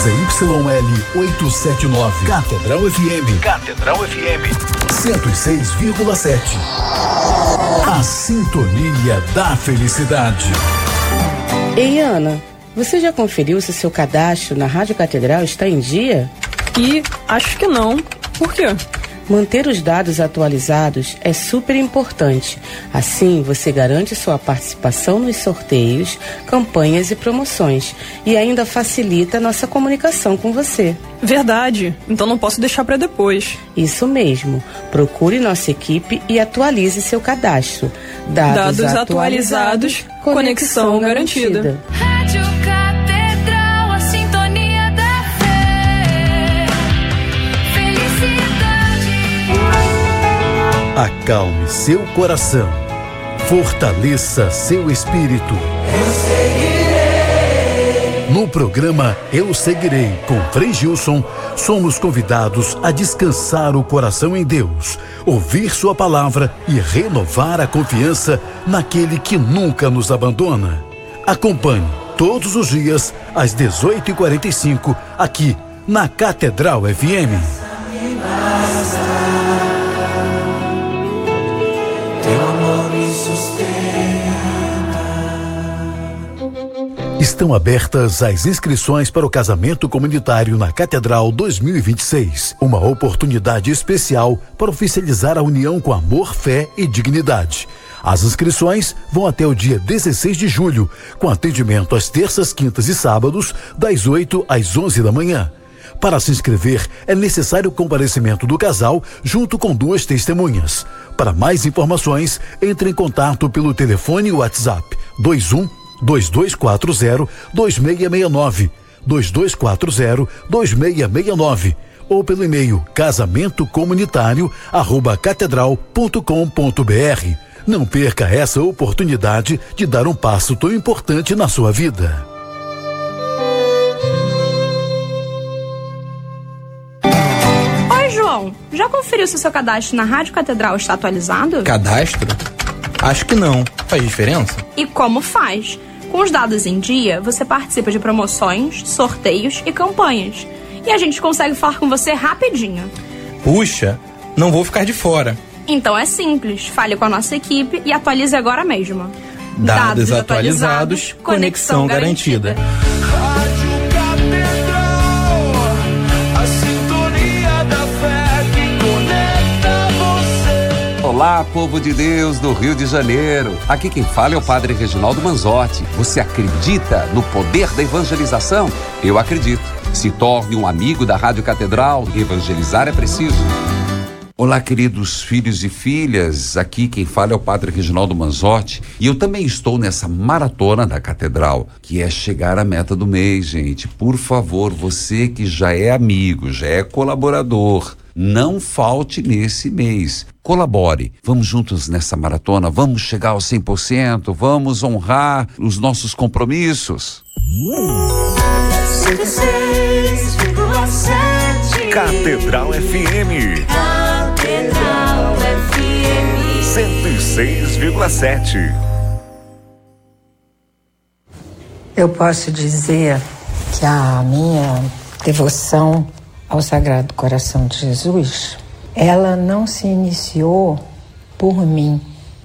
ZYL 879. Catedral FM. Catedral FM 106,7. A sintonia da felicidade. Ei, Ana, você já conferiu se seu cadastro na Rádio Catedral está em dia? Acho que não. Por quê? Manter os dados atualizados é super importante. Assim, você garante sua participação nos sorteios, campanhas e promoções. E ainda facilita a nossa comunicação com você. Verdade. Então não posso deixar para depois. Isso mesmo. Procure nossa equipe e atualize seu cadastro. Dados atualizados, conexão garantida. Rádio Catedral, a sintonia da fé. Felicidade. Acalme seu coração. Fortaleça seu espírito. Eu seguirei. No programa Eu Seguirei, com Frei Gilson, somos convidados a descansar o coração em Deus, ouvir sua palavra e renovar a confiança naquele que nunca nos abandona. Acompanhe todos os dias às 18h45 aqui na Catedral FM. Teu amor me sustenta. Estão abertas as inscrições para o casamento comunitário na Catedral 2026. Uma oportunidade especial para oficializar a união com amor, fé e dignidade. As inscrições vão até o dia 16 de julho, com atendimento às terças, quintas e sábados, das 8 às 11 da manhã. Para se inscrever, é necessário o comparecimento do casal junto com 2 testemunhas. Para mais informações, entre em contato pelo telefone e WhatsApp 21-2240-2669, 2240-2669, ou pelo e-mail casamentocomunitário@catedral.com.br. Não perca essa oportunidade de dar um passo tão importante na sua vida. Oi, João. Já conferiu se o seu cadastro na Rádio Catedral está atualizado? Cadastro? Acho que não. Faz diferença? E como faz? Com os dados em dia, você participa de promoções, sorteios e campanhas. E a gente consegue falar com você rapidinho. Puxa, não vou ficar de fora. Então é simples. Fale com a nossa equipe e atualize agora mesmo. Dados atualizados, conexão garantida. Rádio Catedral, a sintonia da fé que conecta você. Olá, povo de Deus do Rio de Janeiro. Aqui quem fala é o Padre Reginaldo Manzotti. Você acredita no poder da evangelização? Eu acredito. Se torne um amigo da Rádio Catedral. Evangelizar é preciso. Olá, queridos filhos e filhas, aqui quem fala é o Padre Reginaldo Manzotti e eu também estou nessa maratona da Catedral, que é chegar à meta do mês, gente. Por favor, você que já é amigo, já é colaborador, não falte nesse mês. Colabore, vamos juntos nessa maratona, vamos chegar ao 100%, vamos honrar os nossos compromissos. 106,7 Catedral FM. Catedral FM 106,7. Eu posso dizer que a minha devoção ao Sagrado Coração de Jesus, ela não se iniciou por mim.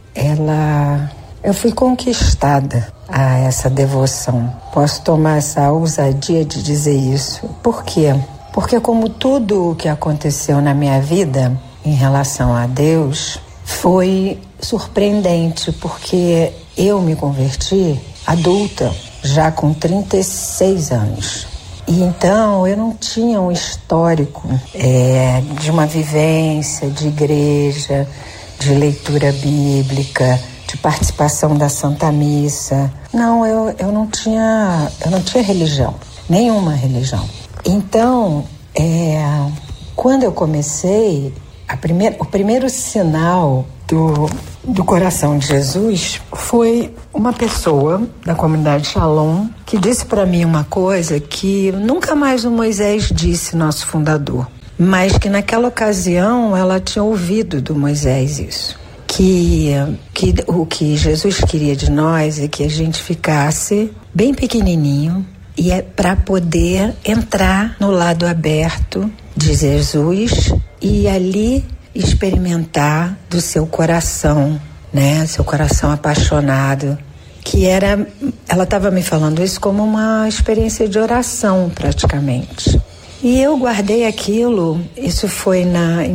Eu fui conquistada a essa devoção. Posso tomar essa ousadia de dizer isso. Por quê? Porque como tudo o que aconteceu na minha vida em relação a Deus foi surpreendente, porque eu me converti adulta, já com 36 anos. E então eu não tinha um histórico de uma vivência de igreja, de leitura bíblica, de participação da Santa Missa. Não, eu não tinha religião, nenhuma religião. Então, quando eu comecei, o primeiro sinal do coração de Jesus foi uma pessoa da comunidade Shalom que disse para mim uma coisa que nunca mais o Moisés disse, nosso fundador, mas que naquela ocasião ela tinha ouvido do Moisés isso, que o que Jesus queria de nós é que a gente ficasse bem pequenininho e é para poder entrar no lado aberto de Jesus e ali experimentar do seu coração, né? Seu coração apaixonado, que era, ela estava me falando isso como uma experiência de oração praticamente. E eu guardei aquilo, isso foi em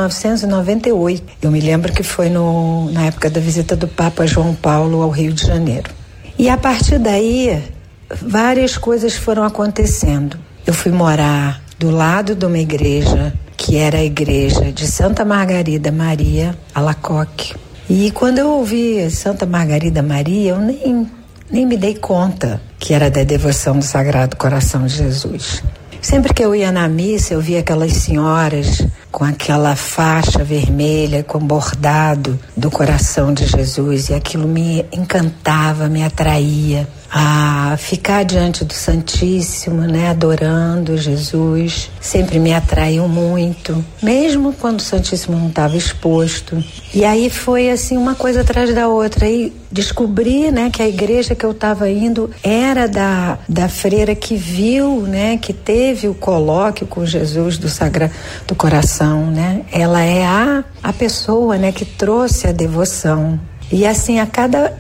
1998. Eu me lembro que foi na época da visita do Papa João Paulo ao Rio de Janeiro. E a partir daí, várias coisas foram acontecendo. Eu fui morar do lado de uma igreja, que era a igreja de Santa Margarida Maria Alacoque. E quando eu ouvi Santa Margarida Maria, eu nem me dei conta que era da devoção do Sagrado Coração de Jesus. Sempre que eu ia na missa, eu via aquelas senhoras com aquela faixa vermelha, com bordado do coração de Jesus, e aquilo me encantava, me atraía a ficar diante do Santíssimo, né, adorando Jesus. Sempre me atraiu muito, mesmo quando o Santíssimo não estava exposto. E aí foi assim, uma coisa atrás da outra. Aí descobri, né, que a igreja que eu estava indo era da freira que viu, né, que teve o colóquio com Jesus do Sagrado Coração, né? Ela é a pessoa, né, que trouxe a devoção. E assim, a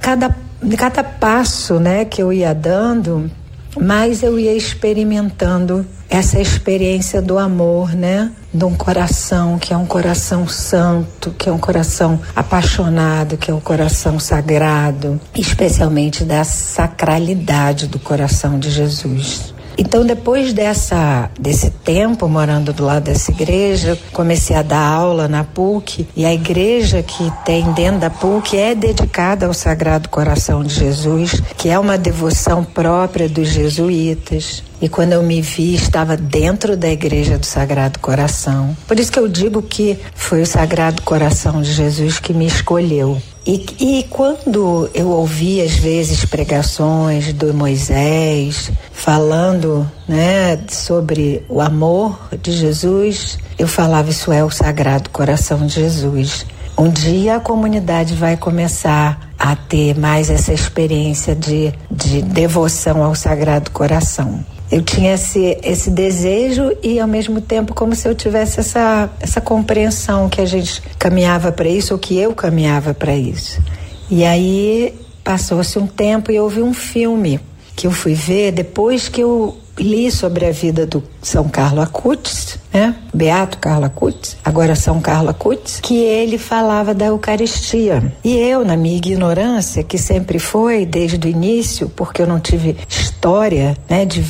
cada passo, né, que eu ia dando, mais eu ia experimentando essa experiência do amor, né? De um coração que é um coração santo, que é um coração apaixonado, que é um coração sagrado, especialmente da sacralidade do coração de Jesus. Então, depois desse tempo morando do lado dessa igreja, comecei a dar aula na PUC, e a igreja que tem dentro da PUC é dedicada ao Sagrado Coração de Jesus, que é uma devoção própria dos jesuítas. E quando eu me vi, estava dentro da igreja do Sagrado Coração. Por isso que eu digo que foi o Sagrado Coração de Jesus que me escolheu. E quando eu ouvi, às vezes, pregações do Moisés falando, né, sobre o amor de Jesus, eu falava, isso é o Sagrado Coração de Jesus. Um dia a comunidade vai começar a ter mais essa experiência de devoção ao Sagrado Coração. Eu tinha esse desejo e, ao mesmo tempo, como se eu tivesse essa compreensão que a gente caminhava para isso, ou que eu caminhava para isso. E aí passou-se um tempo e eu vi um filme que eu fui ver depois que eu li sobre a vida do São Carlo Acutis, né? Beato Carlo Acutis, agora São Carlo Acutis, que ele falava da Eucaristia. E eu, na minha ignorância, que sempre foi desde o início, porque eu não tive história, né, de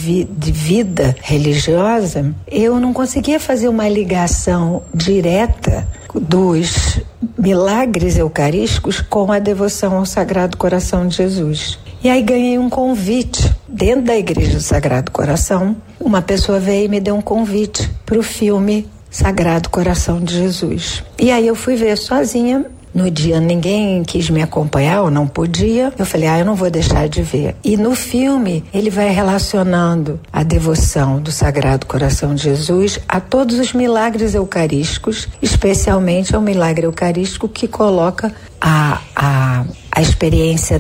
vida religiosa, eu não conseguia fazer uma ligação direta dos milagres eucarísticos com a devoção ao Sagrado Coração de Jesus. E aí ganhei um convite dentro da Igreja do Sagrado Coração. Uma pessoa veio e me deu um convite para o filme Sagrado Coração de Jesus. E aí eu fui ver sozinha. No dia ninguém quis me acompanhar, ou não podia. Eu falei, eu não vou deixar de ver. E no filme ele vai relacionando a devoção do Sagrado Coração de Jesus a todos os milagres eucarísticos, especialmente ao milagre eucarístico que coloca a experiência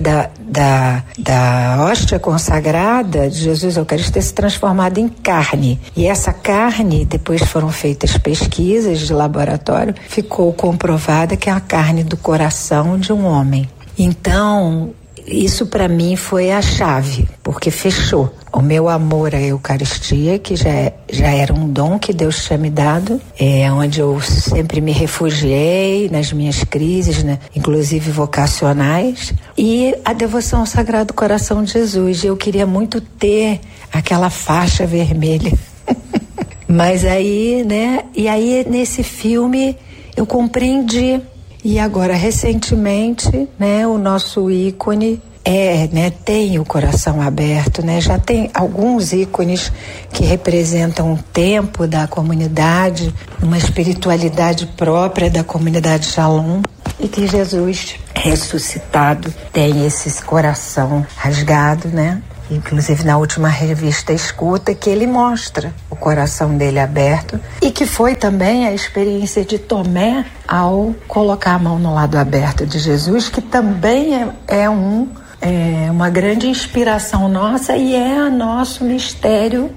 da hóstia consagrada de Jesus Eucarístico ter se transformado em carne. E essa carne, depois foram feitas pesquisas de laboratório, ficou comprovada que é a carne do coração de um homem. Então, isso para mim foi a chave, porque fechou. O meu amor à Eucaristia, que já era um dom que Deus tinha me dado, onde eu sempre me refugiei nas minhas crises, né, inclusive vocacionais, e a devoção ao Sagrado Coração de Jesus. Eu queria muito ter aquela faixa vermelha. Mas aí, né, e aí nesse filme eu compreendi. E agora, recentemente, né, o nosso ícone tem o coração aberto, né? Já tem alguns ícones que representam o tempo da comunidade, uma espiritualidade própria da comunidade Shalom, e que Jesus ressuscitado tem esse coração rasgado, né? Inclusive na última revista Escuta, que ele mostra o coração dele aberto, e que foi também a experiência de Tomé ao colocar a mão no lado aberto de Jesus, que também é um é uma grande inspiração nossa e é nosso mistério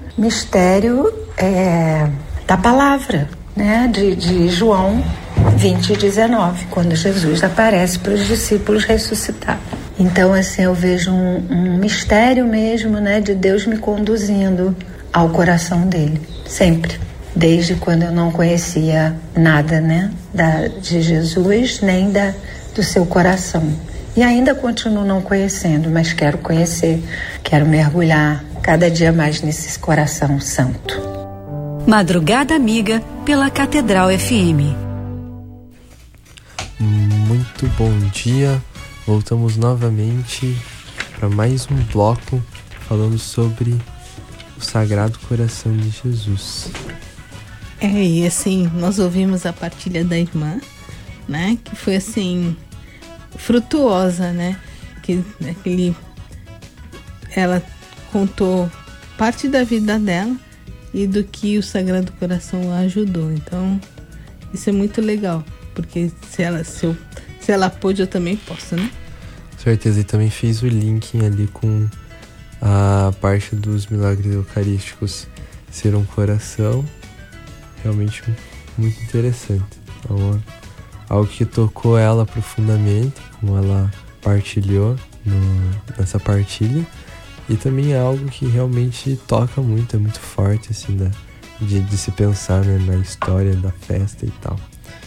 da palavra, né? De João 20:19, quando Jesus aparece para os discípulos ressuscitar. Então, assim, eu vejo um mistério mesmo, né, de Deus me conduzindo ao coração dele, sempre. Desde quando eu não conhecia nada, né, de Jesus, nem do seu coração. E ainda continuo não conhecendo, mas quero conhecer, quero mergulhar cada dia mais nesse coração santo. Madrugada Amiga pela Catedral FM. Muito bom dia. Voltamos novamente para mais um bloco falando sobre o Sagrado Coração de Jesus. E assim, nós ouvimos a partilha da irmã, né, que foi assim, frutuosa, né, ela contou parte da vida dela e do que o Sagrado Coração a ajudou. Então, isso é muito legal, porque se ela pôde, eu também posso, né? Com certeza, e também fiz o link ali com a parte dos milagres eucarísticos ser um coração, realmente muito interessante. Então, algo que tocou ela profundamente, como ela partilhou nessa partilha, e também é algo que realmente toca muito, é muito forte, assim, né? de se pensar, né, na história da festa e tal.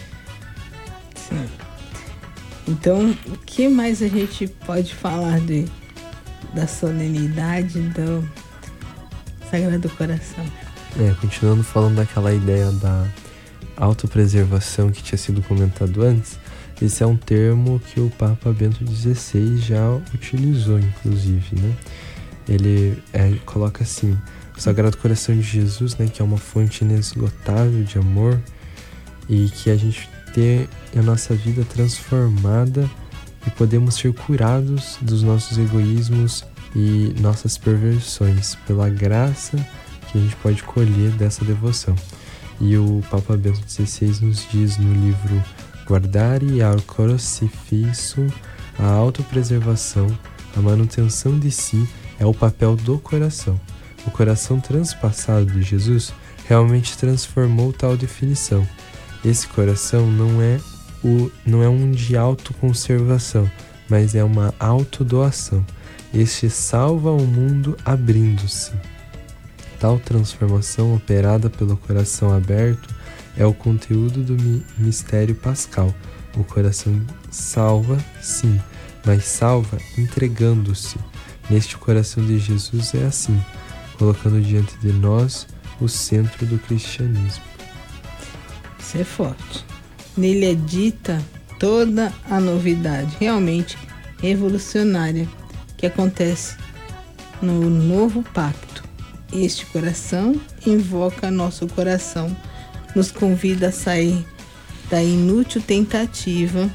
Sim. Então, o que mais a gente pode falar da solenidade do Sagrado Coração? Continuando falando daquela ideia da autopreservação que tinha sido comentado antes, esse é um termo que o Papa Bento XVI já utilizou, inclusive, né? Ele coloca assim: o Sagrado Coração de Jesus, né, que é uma fonte inesgotável de amor, e que a gente ter a nossa vida transformada e podemos ser curados dos nossos egoísmos e nossas perversões pela graça que a gente pode colher dessa devoção. E o Papa Bento XVI nos diz no livro Guardare al Crocifisso: a autopreservação, a manutenção de si é o papel do coração. O coração transpassado de Jesus realmente transformou tal definição. Esse coração não é um de autoconservação, mas é uma autodoação. Este salva o mundo abrindo-se. Tal transformação operada pelo coração aberto é o conteúdo do mistério pascal. O coração salva, sim, mas salva entregando-se. Neste coração de Jesus é assim, colocando diante de nós o centro do cristianismo. Isso é forte. Nele é dita toda a novidade realmente revolucionária que acontece no novo pacto. Este coração invoca nosso coração, nos convida a sair da inútil tentativa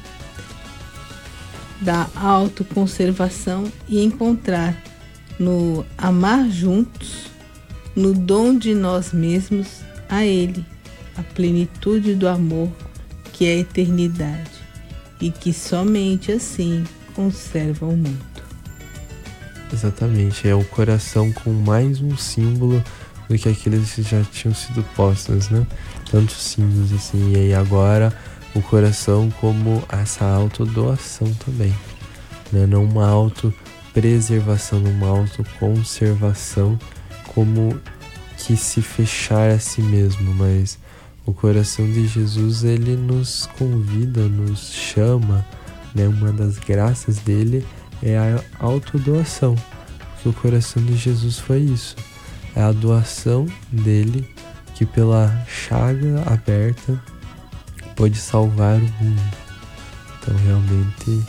da autoconservação e encontrar no amar juntos, no dom de nós mesmos, a Ele, a plenitude do amor que é a eternidade e que somente assim conserva o mundo. Exatamente, é o coração com mais um símbolo do que aqueles que já tinham sido postos, né? Tantos símbolos assim, e aí agora o coração como essa autodoação também, né? Não uma autopreservação, uma autoconservação como que se fechar a si mesmo, mas o coração de Jesus, ele nos convida, nos chama, né? Uma das graças dele é a autodoação, porque o coração de Jesus foi isso, é a doação dele que pela chaga aberta pode salvar o mundo. Então realmente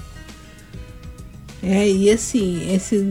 e assim,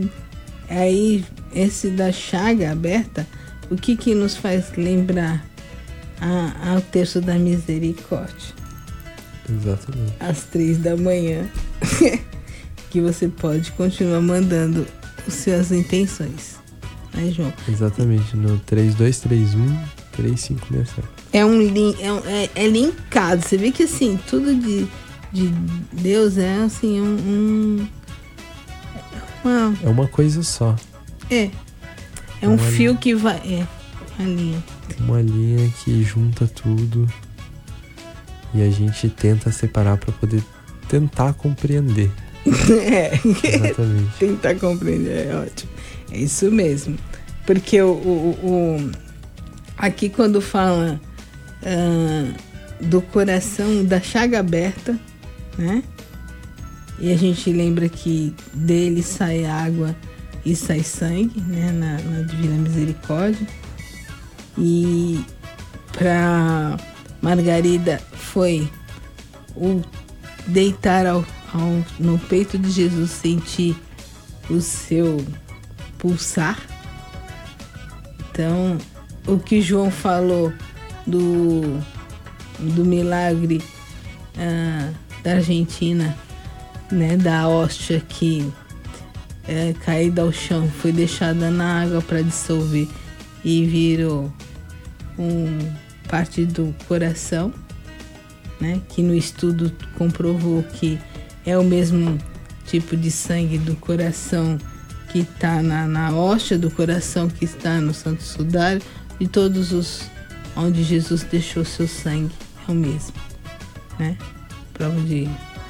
esse da chaga aberta, o que nos faz lembrar ao terço da misericórdia? Exatamente. Às 3 da manhã. Que você pode continuar mandando as suas intenções, né, João? Exatamente, no 3231-3567. É linkado. Você vê que assim, tudo de Deus é assim É uma coisa só. É um fio que vai... a linha. Uma linha que junta tudo e a gente tenta separar para poder tentar compreender. Exatamente. Tentar compreender, é ótimo. É isso mesmo. Porque aqui quando fala do coração, da chaga aberta, né? E a gente lembra que dele sai água e sai sangue, né? Na Divina Misericórdia. E para Margarida foi o deitar no peito de Jesus, sentir o seu pulsar. Então, o que João falou do milagre da Argentina, né, da hóstia que caída ao chão, foi deixada na água para dissolver e virou parte do coração, né, que no estudo comprovou que é o mesmo tipo de sangue do coração que está na hóstia do coração que está no Santo Sudário, e todos os onde Jesus deixou seu sangue é o mesmo, né? Prova de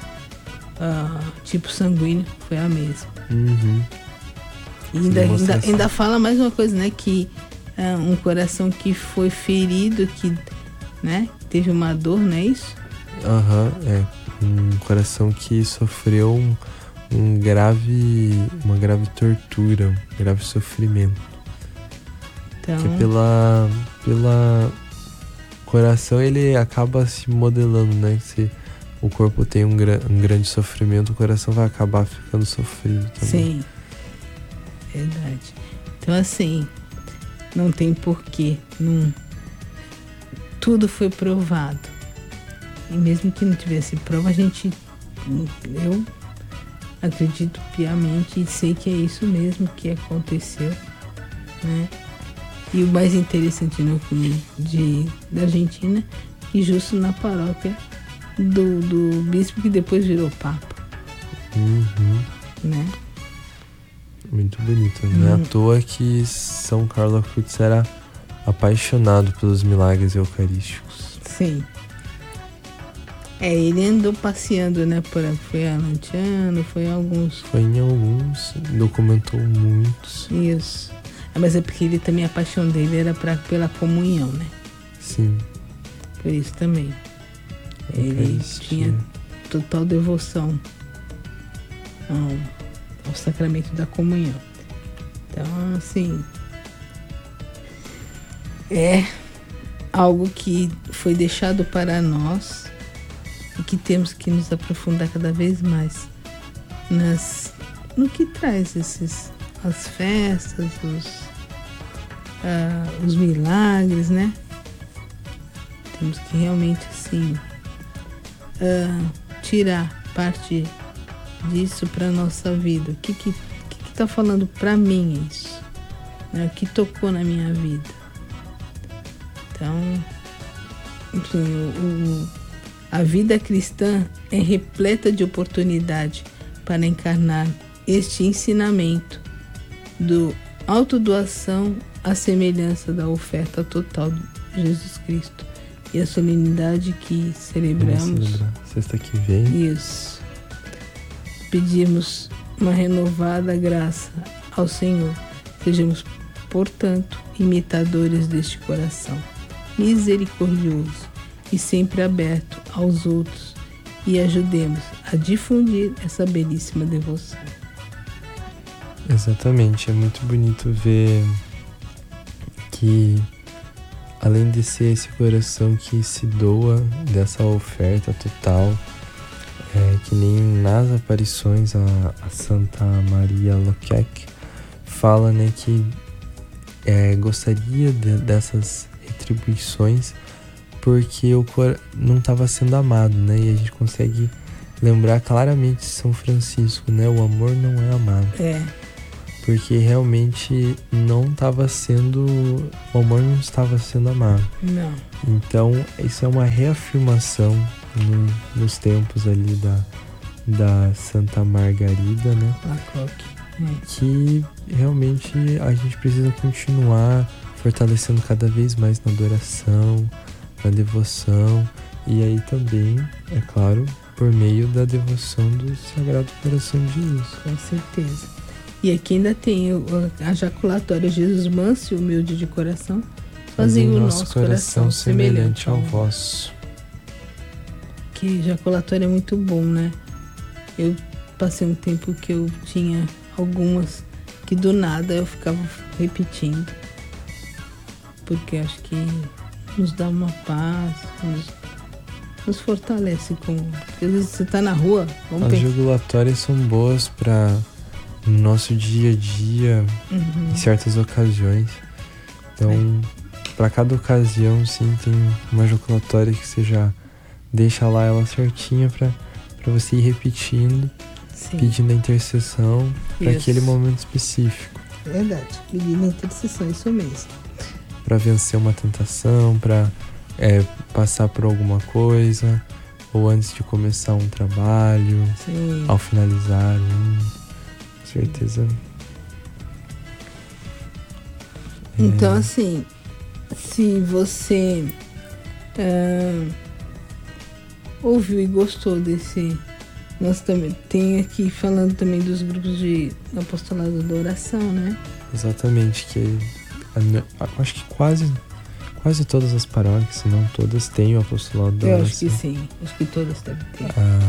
tipo sanguíneo foi a mesma. E ainda fala mais uma coisa, né? Que um coração que foi ferido, que, né, teve uma dor, não é isso? Um coração que sofreu uma grave tortura, um grave sofrimento. Então... Que pela coração ele acaba se modelando, né? Se o corpo tem um grande sofrimento, o coração vai acabar ficando sofrido também. Sim, verdade. Então, assim, não tem porquê. Tudo foi provado. E mesmo que não tivesse prova, eu acredito piamente e sei que é isso mesmo que aconteceu, né? E o mais interessante no filme da Argentina, que justo na paróquia do bispo que depois virou papa. Né? Muito bonito. Não é à toa que São Carlo Acutis era apaixonado pelos milagres eucarísticos. Sim. Ele andou passeando, né? Foi a Lanciano, foi em alguns, documentou muitos. Isso. Mas é porque ele também, a paixão dele era pela comunhão, né? Sim. Por isso também. Ele tinha total devoção ao sacramento da comunhão. Então, assim, é algo que foi deixado para nós e que temos que nos aprofundar cada vez mais no que traz as festas, os milagres, né? Temos que realmente, assim, tirar parte disso para nossa vida. O que tá falando para mim isso? Né? O que tocou na minha vida? Então, enfim, a vida cristã é repleta de oportunidade para encarnar este ensinamento do autodoação à semelhança da oferta total de Jesus Cristo. E a solenidade que celebramos sexta que vem. Isso. Pedimos uma renovada graça ao Senhor. Sejamos, portanto, imitadores deste coração misericordioso e sempre aberto aos outros, e ajudemos a difundir essa belíssima devoção. Exatamente, é muito bonito ver que, além de ser esse coração que se doa dessa oferta total, que nem nas aparições a Santa Maria Loquec fala, né, que gostaria dessas retribuições porque o não estava sendo amado, né? E a gente consegue lembrar claramente de São Francisco, né? O amor não é amado. Porque realmente não estava sendo... O amor não estava sendo amado. Não. Então, isso é uma reafirmação nos tempos ali da Santa Margarida, né? Lacoque. que realmente a gente precisa continuar fortalecendo cada vez mais na adoração, na devoção, e aí também, é claro, por meio da devoção do Sagrado Coração de Jesus. Com certeza. E aqui ainda tem a jaculatória: Jesus manso e humilde de coração, fazei o nosso coração semelhante ao vosso. Que jaculatória é muito bom, né? Eu passei um tempo que eu tinha algumas que do nada eu ficava repetindo, porque acho que nos dá uma paz, nos fortalece. Porque às vezes você tá na rua, as jaculatórias são boas para no nosso dia a dia, em certas ocasiões. Então, para cada ocasião, sim, tem uma jaculatória que você já deixa lá ela certinha para você ir repetindo, pedindo a intercessão para aquele momento específico. Verdade, pedindo a intercessão, isso mesmo. Para vencer uma tentação, para passar por alguma coisa, ou antes de começar um trabalho, ao finalizar com certeza. Então, assim, se você ouviu e gostou desse... Nós também tem aqui falando também dos grupos de apostolado da oração, né? Exatamente, que acho que quase todas as paróquias, se não todas, têm o apostolado da oração. Eu acho que sim, acho que todas devem ter.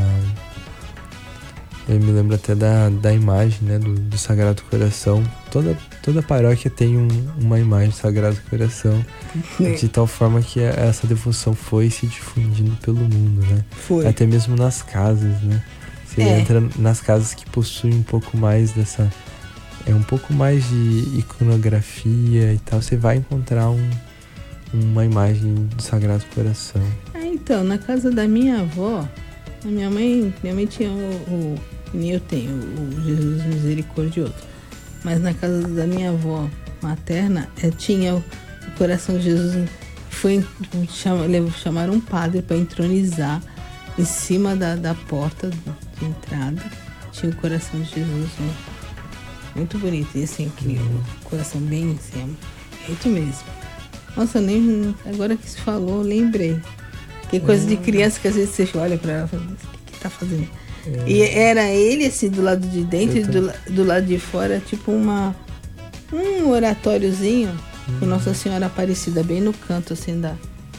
Eu me lembro até da imagem, né, do Sagrado Coração. Toda paróquia tem uma imagem do Sagrado Coração, de tal forma que essa devoção foi se difundindo pelo mundo, né? Foi. Até mesmo nas casas, né? Você entra nas casas que possuem um pouco mais dessa... um pouco mais de iconografia e tal, você vai encontrar uma imagem do Sagrado Coração. Então, na casa da minha avó, a minha mãe tinha nem eu tenho, o Jesus Misericordioso. Mas na casa da minha avó materna, tinha o Coração de Jesus. Chamaram um padre para entronizar em cima da porta de entrada. Tinha o Coração de Jesus, né? Muito bonito. E assim, o coração bem em cima. Muito mesmo. Nossa, nem agora que se falou, lembrei. Que coisa de criança que às vezes você olha para ela e fala: o que tá fazendo? E era ele, assim, do lado de dentro, e do lado de fora, tipo um oratóriozinho com Nossa Senhora Aparecida bem no canto, assim, da...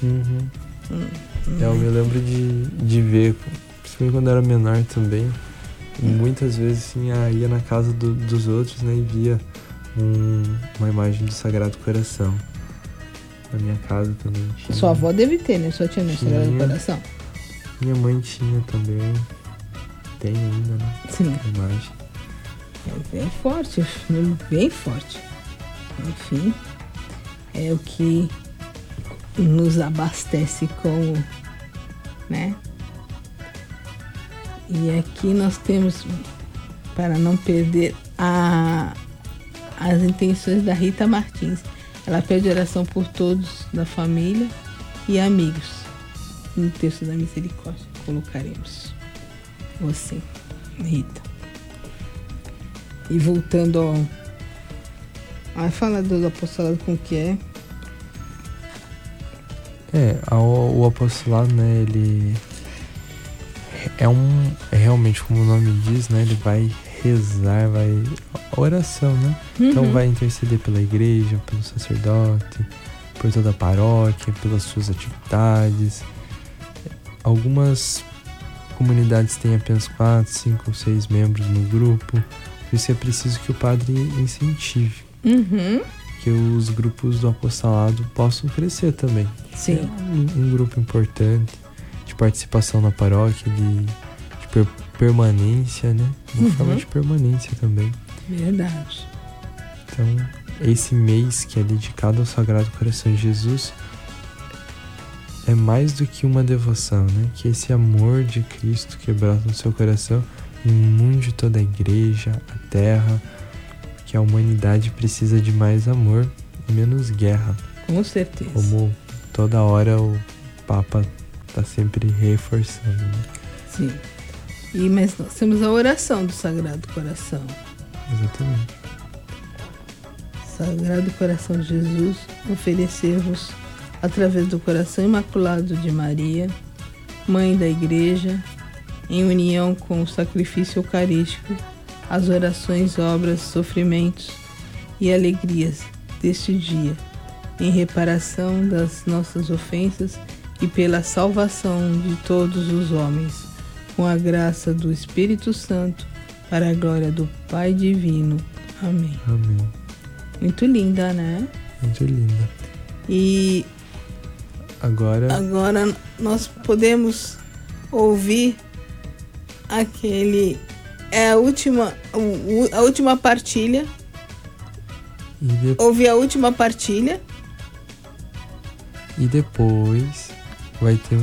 Eu me lembro de ver, principalmente quando eu era menor também, muitas vezes, assim, ia na casa dos outros, né, e via uma imagem do Sagrado Coração. Na minha casa também tinha. Sua avó deve ter, né? Sua tia, Sagrado Coração? Minha mãe tinha também. Tem ainda, né? Sim. A imagem. É bem forte, bem forte. Enfim, é o que nos abastece como, né? E aqui nós temos, para não perder, as intenções da Rita Martins. Ela pede oração por todos da família e amigos. No texto da misericórdia colocaremos você, Rita. E voltando ao... fala do apostolado com o que é? O apostolado, né, ele é realmente, como o nome diz, né, ele vai rezar, a oração, né? Então vai interceder pela igreja, pelo sacerdote, por toda a paróquia, pelas suas atividades. Algumas comunidades têm apenas 4, 5 ou 6 membros no grupo. Por isso é preciso que o padre incentive. Que os grupos do apostolado possam crescer também. Sim. Um grupo importante de participação na paróquia, de permanência, né? Uma forma de permanência também. Verdade. Então, esse mês que é dedicado ao Sagrado Coração de Jesus é mais do que uma devoção, né? Que esse amor de Cristo que brota no seu coração inunde toda a igreja, a terra, que a humanidade precisa de mais amor e menos guerra. Com certeza. Como toda hora o Papa está sempre reforçando, né? Sim. Mas nós temos a oração do Sagrado Coração. Exatamente. Sagrado Coração de Jesus, oferecer-vos, através do coração imaculado de Maria, Mãe da Igreja, em união com o sacrifício eucarístico, as orações, obras, sofrimentos e alegrias deste dia, em reparação das nossas ofensas e pela salvação de todos os homens, com a graça do Espírito Santo, para a glória do Pai Divino. Amém. Amém. Muito linda, né? Muito linda. E agora nós podemos ouvir a última partilha. Ouvir a última partilha. E depois vai ter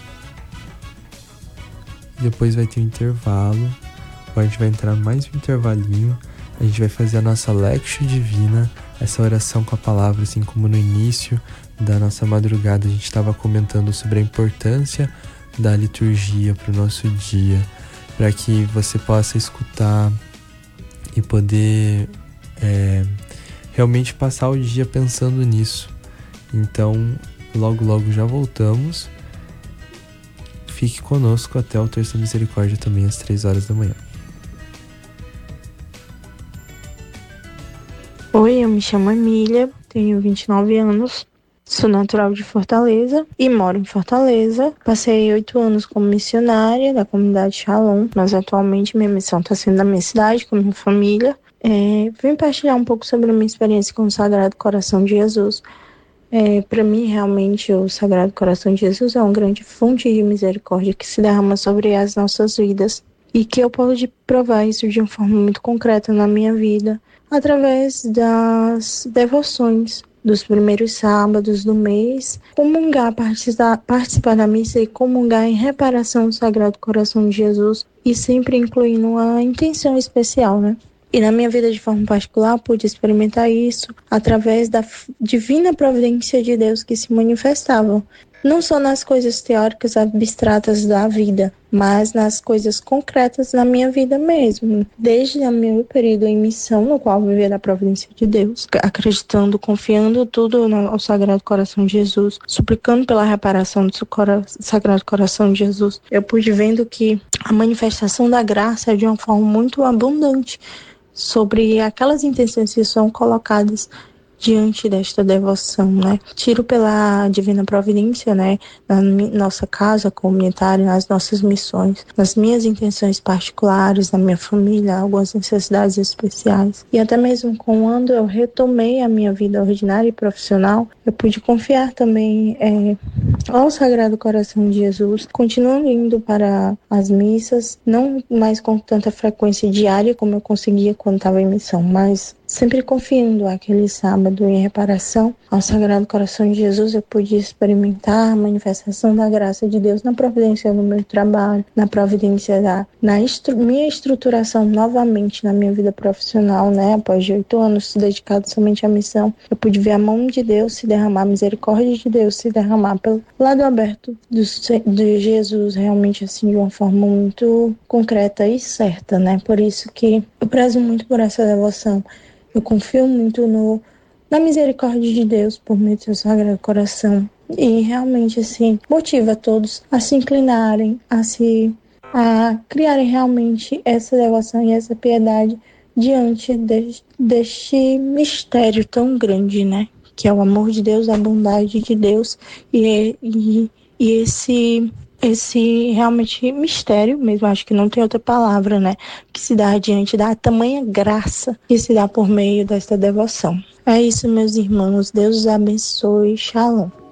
um intervalo. A gente vai entrar mais um intervalinho. A gente vai fazer a nossa Lectio Divina, essa oração com a palavra, assim como no início da nossa madrugada a gente estava comentando sobre a importância da liturgia para o nosso dia, para que você possa escutar e poder realmente passar o dia pensando nisso. Então, logo já voltamos. Fique conosco até o Terça Misericórdia também às 3h da manhã. Oi, eu me chamo Emília, tenho 29 anos, sou natural de Fortaleza e moro em Fortaleza. Passei 8 anos como missionária da comunidade Shalom, mas atualmente minha missão está sendo na minha cidade, com minha família. Vim partilhar um pouco sobre a minha experiência com o Sagrado Coração de Jesus. Para mim, realmente, o Sagrado Coração de Jesus é uma grande fonte de misericórdia que se derrama sobre as nossas vidas e que eu pude provar isso de uma forma muito concreta na minha vida, através das devoções dos primeiros sábados do mês, comungar, participar da missa e comungar em reparação do Sagrado Coração de Jesus, e sempre incluindo uma intenção especial, né? E na minha vida de forma particular, pude experimentar isso através da divina providência de Deus que se manifestava, não só nas coisas teóricas abstratas da vida, mas nas coisas concretas na minha vida mesmo. Desde o meu período em missão, no qual eu vivia da providência de Deus, acreditando, confiando tudo ao Sagrado Coração de Jesus, suplicando pela reparação do Sagrado Coração de Jesus, eu pude vendo que a manifestação da graça é de uma forma muito abundante sobre aquelas intenções que são colocadas diante desta devoção, né? Tiro pela divina providência, né? Na nossa casa comunitária, nas nossas missões, nas minhas intenções particulares, na minha família, algumas necessidades especiais. E até mesmo quando eu retomei a minha vida ordinária e profissional, eu pude confiar também ao Sagrado Coração de Jesus, continuando indo para as missas, não mais com tanta frequência diária como eu conseguia quando estava em missão, mas sempre confiando aquele sábado em reparação ao Sagrado Coração de Jesus. Eu pude experimentar a manifestação da graça de Deus na providência do meu trabalho, na providência minha estruturação novamente na minha vida profissional, né? Após 8 anos dedicados somente à missão, eu pude ver a mão de Deus se derramar, a misericórdia de Deus se derramar pelo lado aberto de Jesus, realmente assim, de uma forma muito concreta e certa, né? Por isso que eu prezo muito por essa devoção. Eu confio muito na misericórdia de Deus por meio do seu Sagrado Coração. E realmente, assim, motiva todos a se inclinarem, a criarem realmente essa devoção e essa piedade diante deste mistério tão grande, né? Que é o amor de Deus, a bondade de Deus e esse realmente mistério mesmo, acho que não tem outra palavra, né? Que se dá diante da tamanha graça que se dá por meio desta devoção. É isso, meus irmãos. Deus os abençoe. Shalom.